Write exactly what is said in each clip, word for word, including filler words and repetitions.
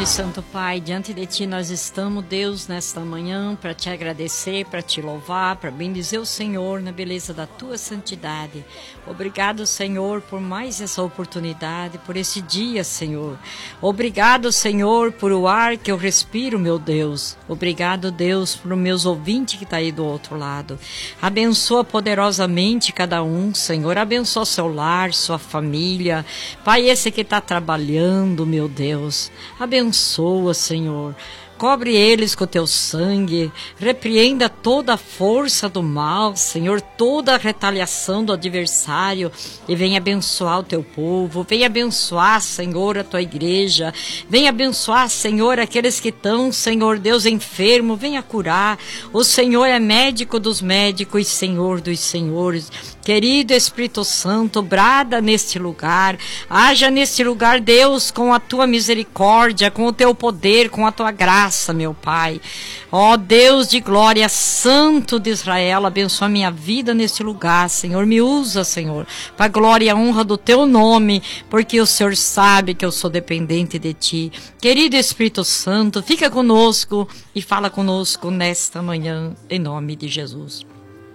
e Santo Pai, diante de Ti nós estamos, Deus, nesta manhã, para Te agradecer, para Te louvar, para bendizer o Senhor na beleza da Tua santidade. Obrigado, Senhor, por mais essa oportunidade, por esse dia, Senhor. Obrigado, Senhor, por o ar que eu respiro, meu Deus. Obrigado, Deus, por meus ouvintes que estão aí do outro lado. Abençoa poderosamente cada um, Senhor. Abençoa seu lar, sua família. Pai, esse que está trabalhando, meu Deus. Abençoa, Senhor. Cobre eles com o teu sangue, repreenda toda a força do mal, Senhor, toda a retaliação do adversário, e venha abençoar o teu povo, venha abençoar, Senhor, a tua igreja, venha abençoar, Senhor, aqueles que estão, Senhor Deus, enfermos, venha curar. O Senhor é médico dos médicos e Senhor dos senhores. Querido Espírito Santo, brada neste lugar, haja neste lugar, Deus, com a tua misericórdia, com o teu poder, com a tua graça, meu Pai. Ó Deus de glória, Santo de Israel, abençoa minha vida neste lugar, Senhor. Me usa, Senhor, para a glória e a honra do teu nome, porque o Senhor sabe que eu sou dependente de ti. Querido Espírito Santo, fica conosco e fala conosco nesta manhã, em nome de Jesus.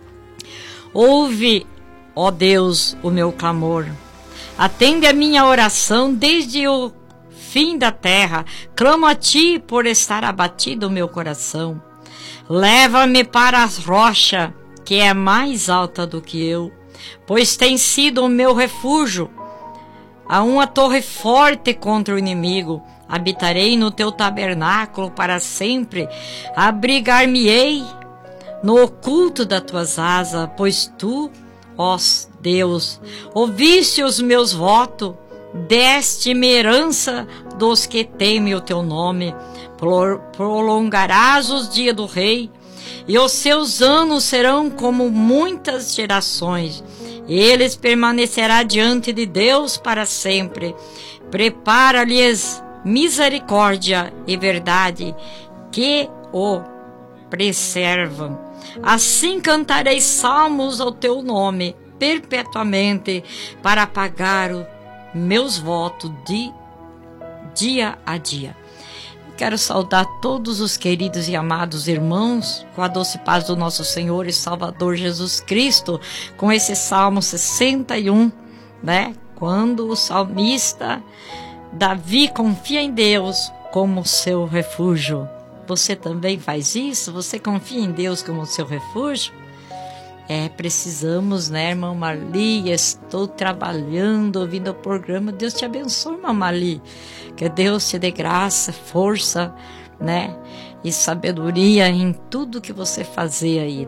Ouve, ó Deus, o meu clamor. Atende a minha oração desde o fim da terra. Clamo a ti por estar abatido o meu coração. Leva-me para a rocha, que é mais alta do que eu, pois tem sido o meu refúgio. Há uma torre forte contra o inimigo. Habitarei no teu tabernáculo para sempre. Abrigar-me-ei no oculto das tuas asas, pois tu, ó Deus, ouviste os meus votos, deste-me herança dos que temem o teu nome. Prolongarás os dias do rei, e os seus anos serão como muitas gerações. Eles permanecerá diante de Deus para sempre. Prepara-lhes misericórdia e verdade, que o preservam. Assim cantarei salmos ao teu nome perpetuamente, para pagar os meus votos de dia a dia. Quero saudar todos os queridos e amados irmãos com a doce paz do nosso Senhor e Salvador Jesus Cristo, com esse Salmo sessenta e um, né? Quando o salmista Davi confia em Deus como seu refúgio. Você também faz isso? Você confia em Deus como seu refúgio? É, precisamos, né, irmã Marli? Estou trabalhando, ouvindo o programa. Deus te abençoe, irmã Marli. Que Deus te dê graça, força, né, e sabedoria em tudo que você fazer aí.